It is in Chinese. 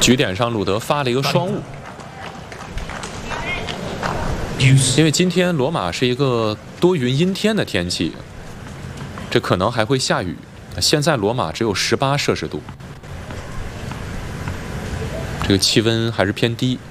局点上，鲁德发了一个双误，因为今天罗马是一个多云阴天的天气，这可能还会下雨。现在罗马只有18摄氏度，这个气温还是偏低。